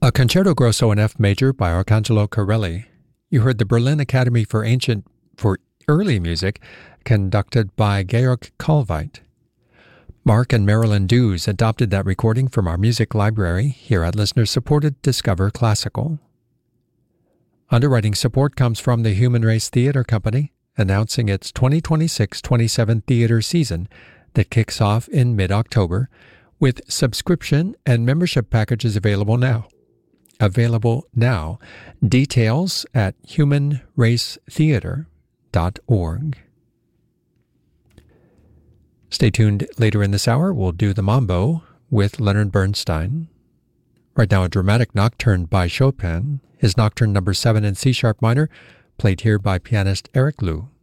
A Concerto Grosso in F Major by Arcangelo Corelli. You heard the Berlin Academy for Early Music, conducted by Georg Kalveit. Mark and Marilyn Dews adopted that recording from our music library here at listener-supported Discover Classical. Underwriting support comes from the Human Race Theatre Company, announcing its 2026-27 theater season that kicks off in mid-October, with subscription and membership packages available now. Details at humanracetheater.org. Stay tuned later in this hour. We'll do the Mambo with Leonard Bernstein. Right now, a dramatic nocturne by Chopin, his Nocturne No. 7 in C-sharp minor, played here by pianist Eric Liu.